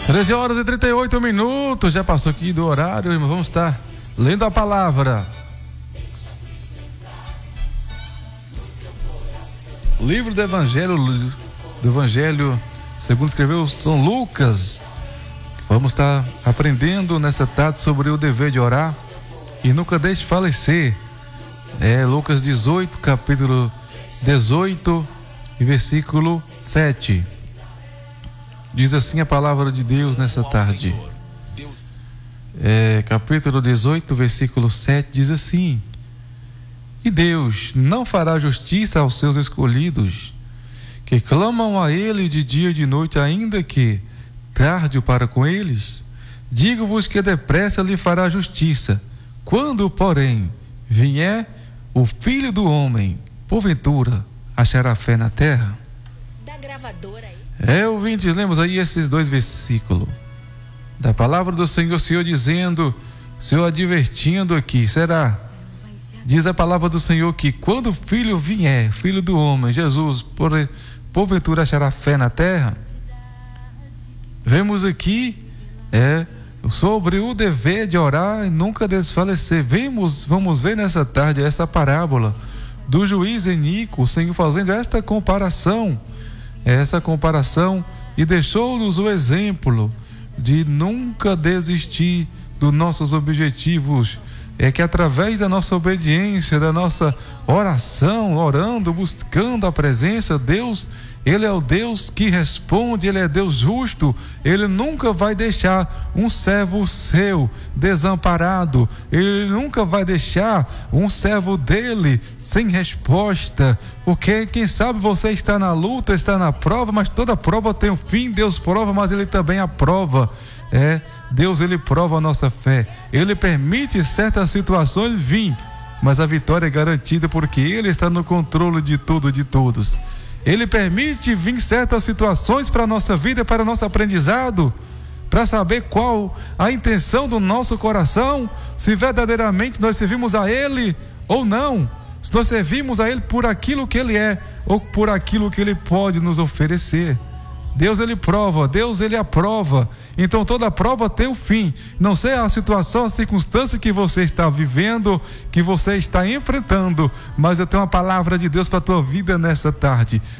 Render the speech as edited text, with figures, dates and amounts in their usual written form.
13h38, já passou aqui do horário, irmão. Vamos estar lendo a palavra. Livro do Evangelho segundo escreveu São Lucas. Vamos estar aprendendo nessa tarde sobre o dever de orar e nunca deixe falecer. Lucas 18, capítulo 18 e versículo 7. Diz assim a palavra de Deus nessa tarde. Capítulo 18, versículo 7 diz assim: E Deus não fará justiça aos seus escolhidos, que clamam a Ele de dia e de noite, ainda que tarde para com eles? Digo-vos que depressa lhe fará justiça. Quando, porém, vier o Filho do Homem, porventura achará fé na terra? Da gravadora aí. Ouvintes, lemos aí esses dois versículos da palavra do Senhor, o Senhor dizendo, o Senhor advertindo aqui, diz a palavra do Senhor que quando o Filho vier, Filho do Homem, Jesus, porventura achará fé na terra? Vemos aqui sobre o dever de orar e nunca desfalecer. Vamos ver nessa tarde essa parábola do juiz Enico, o Senhor fazendo esta comparação e deixou-nos o exemplo de nunca desistir dos nossos objetivos. Que através da nossa obediência, da nossa oração, orando, buscando a presença de Deus, Ele é o Deus que responde, Ele é Deus justo. Ele nunca vai deixar um servo seu desamparado, Ele nunca vai deixar um servo dele sem resposta, porque quem sabe você está na luta, está na prova, mas toda prova tem um fim. Deus prova, mas Ele também aprova. Deus, Ele prova a nossa fé. Ele permite certas situações vir, mas a vitória é garantida porque Ele está no controle de tudo e de todos. Ele permite vir certas situações para a nossa vida, para o nosso aprendizado, para saber qual a intenção do nosso coração, se verdadeiramente nós servimos a Ele ou não, se nós servimos a Ele por aquilo que Ele é ou por aquilo que Ele pode nos oferecer. Deus, Ele prova, Deus, Ele aprova. Então toda prova tem um fim. Não sei a situação, a circunstância que você está vivendo, que você está enfrentando, mas eu tenho uma palavra de Deus para a tua vida nesta tarde.